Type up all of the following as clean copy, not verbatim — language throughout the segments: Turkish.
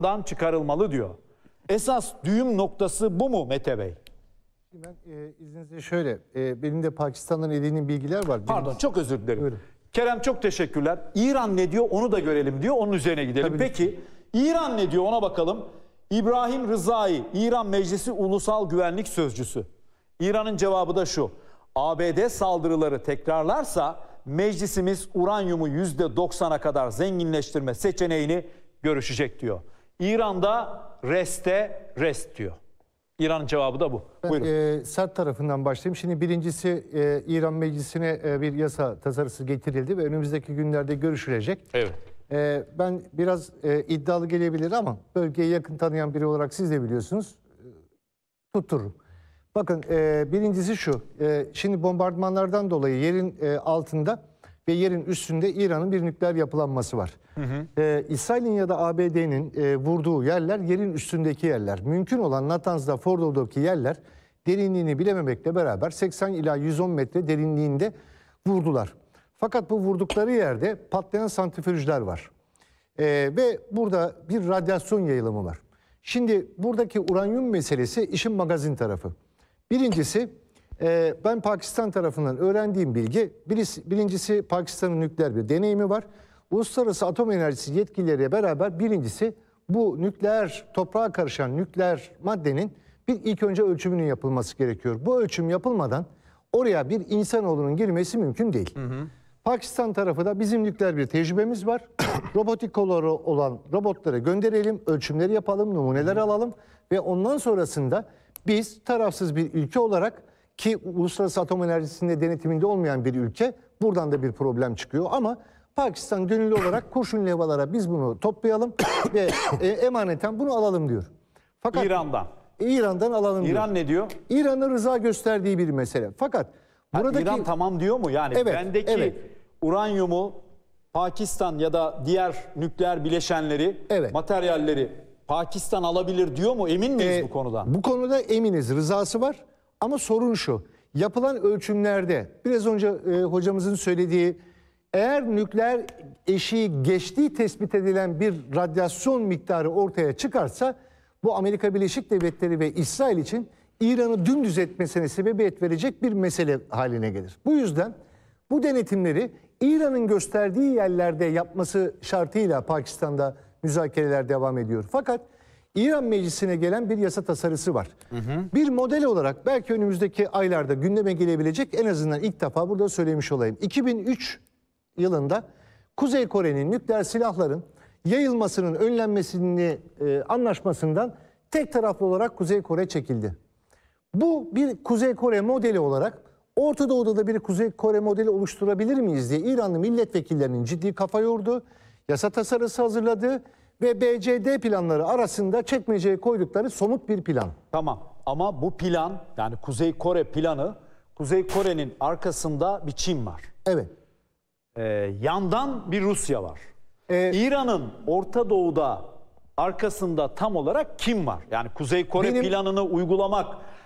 çıkarılmalı diyor. Esas düğüm noktası bu mu Mete Bey? Ben izninizle şöyle, benim de Pakistan'dan edindiğim bilgiler var. Pardon, çok özür dilerim. Buyurun. Kerem çok teşekkürler. İran ne diyor onu da görelim diyor. Onun üzerine gidelim. Tabii. Peki İran ne diyor ona bakalım. İbrahim Rızai, İran Meclisi Ulusal Güvenlik Sözcüsü. İran'ın cevabı da şu: ABD saldırıları tekrarlarsa meclisimiz uranyumu %90'a kadar zenginleştirme seçeneğini görüşecek diyor. İran'da rest diyor. İran'ın cevabı da bu. Buyurun. Sert tarafından başlayayım. Şimdi birincisi İran Meclisi'ne bir yasa tasarısı getirildi ve önümüzdeki günlerde görüşülecek. Evet. Ben biraz iddialı gelebilir ama bölgeyi yakın tanıyan biri olarak siz de biliyorsunuz. Tuttururum. Bakın birincisi şu. Şimdi bombardımanlardan dolayı yerin altında ve yerin üstünde İran'ın bir nükleer yapılanması var. İsrail'in ya da ABD'nin vurduğu yerler yerin üstündeki yerler. Mümkün olan Natanz'da, Fordo'daki yerler derinliğini bilememekle beraber 80 ila 110 metre derinliğinde vurdular. Fakat bu vurdukları yerde patlayan santrifüjler var. Ve burada bir radyasyon yayılımı var. Şimdi buradaki uranyum meselesi işin magazin tarafı. Birincisi ben Pakistan tarafından öğrendiğim bilgi, birincisi Pakistan'ın nükleer bir deneyimi var. Uluslararası Atom Enerjisi yetkilileriyle beraber birincisi bu nükleer, toprağa karışan nükleer maddenin ilk önce ölçümünün yapılması gerekiyor. Bu ölçüm yapılmadan oraya bir insanoğlunun girmesi mümkün değil. Pakistan tarafı da bizim nükleer bir tecrübemiz var. Robotik kolları olan robotları gönderelim, ölçümleri yapalım, numuneler alalım ve ondan sonrasında biz tarafsız bir ülke olarak, ki Uluslararası Atom Enerjisi'nde denetiminde olmayan bir ülke, buradan da bir problem çıkıyor ama Pakistan gönüllü olarak kurşun levhalara biz bunu toplayalım ve emaneten bunu alalım diyor. Fakat İran'dan alalım diyor. İran ne diyor? İran'ın rıza gösterdiği bir mesele. Fakat buradaki İran tamam diyor mu? Yani evet, bendeki uranyumu Pakistan ya da diğer nükleer bileşenleri, materyalleri Pakistan alabilir diyor mu? Emin miyiz bu konudan? Bu konuda eminiz. Rızası var. Ama sorun şu: yapılan ölçümlerde biraz önce hocamızın söylediği, eğer nükleer eşiği geçtiği tespit edilen bir radyasyon miktarı ortaya çıkarsa bu Amerika Birleşik Devletleri ve İsrail için İran'ı dümdüz etmesine sebebiyet verecek bir mesele haline gelir. Bu yüzden bu denetimleri İran'ın gösterdiği yerlerde yapması şartıyla Pakistan'da müzakereler devam ediyor. Fakat İran Meclisi'ne gelen bir yasa tasarısı var. Bir model olarak belki önümüzdeki aylarda gündeme gelebilecek, en azından ilk defa burada söylemiş olayım. 2003 yılında Kuzey Kore'nin nükleer silahların yayılmasının önlenmesini anlaşmasından tek taraflı olarak Kuzey Kore çekildi. Bu bir Kuzey Kore modeli olarak Orta Doğu'da da bir Kuzey Kore modeli oluşturabilir miyiz diye İranlı milletvekillerinin ciddi kafa yordu, yasa tasarısı hazırladı ve BCD planları arasında çekmeceye koydukları somut bir plan. Tamam ama bu plan, yani Kuzey Kore planı, Kuzey Kore'nin arkasında bir Çin var. Evet. Yandan bir Rusya var. İran'ın Orta Doğu'da arkasında tam olarak kim var? Yani Kuzey Kore planını uygulamak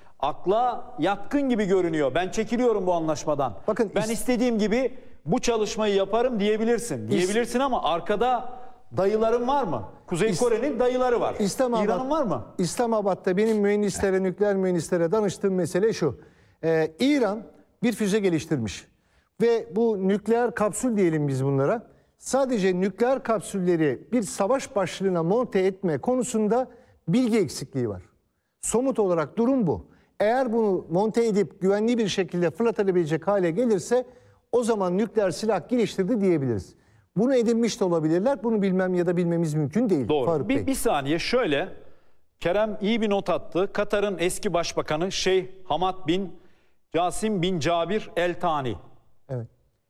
akla yatkın gibi görünüyor. Ben çekiliyorum bu anlaşmadan. Bakın, ben istediğim gibi bu çalışmayı yaparım diyebilirsin. Diyebilirsin ama arkada dayıların var mı? Kuzey Kore'nin dayıları var. İran'ın var mı? İslamabad'da benim mühendislere, nükleer mühendislere danıştığım mesele şu: İran bir füze geliştirmiş ve bu nükleer kapsül diyelim biz bunlara. Sadece nükleer kapsülleri bir savaş başlığına monte etme konusunda bilgi eksikliği var. Somut olarak durum bu. Eğer bunu monte edip güvenli bir şekilde fırlatabilecek hale gelirse o zaman nükleer silah geliştirdi diyebiliriz. Bunu edinmiş de olabilirler. Bunu bilmem ya da bilmemiz mümkün değil. Doğru. Bir saniye şöyle. Kerem iyi bir not attı. Katar'ın eski başbakanı Şeyh Hamad bin Casim bin Cabir El Thani. Evet.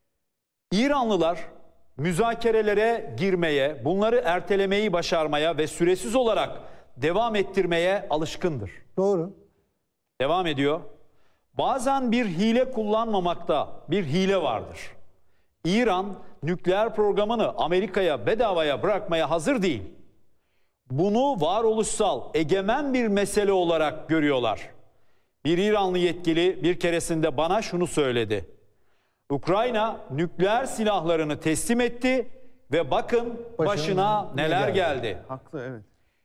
İranlılar müzakerelere girmeye, bunları ertelemeyi başarmaya ve süresiz olarak devam ettirmeye alışkındır. Doğru. Devam ediyor. Bazen bir hile kullanmamakta bir hile vardır. İran nükleer programını Amerika'ya bedavaya bırakmaya hazır değil. Bunu varoluşsal, egemen bir mesele olarak görüyorlar. Bir İranlı yetkili bir keresinde bana şunu söyledi: Ukrayna nükleer silahlarını teslim etti ve bakın başına neler geldi. Haklı, evet.